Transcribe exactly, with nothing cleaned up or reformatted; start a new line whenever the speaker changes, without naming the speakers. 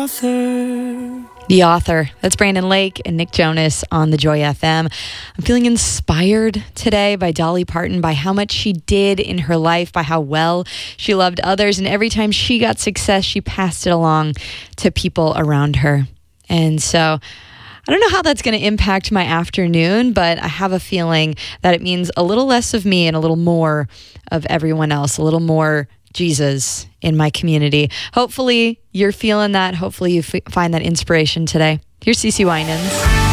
author.
The Author. That's Brandon Lake and Nick Jonas on the Joy F M. I'm feeling inspired today by Dolly Parton, by how much she did in her life, by how well she loved others. And every time she got success, she passed it along to people around her. And so I don't know how that's going to impact my afternoon, but I have a feeling that it means a little less of me and a little more of everyone else, a little more Jesus in my community. Hopefully you're feeling that. Hopefully you f- find that inspiration today. Here's CeCe Winans.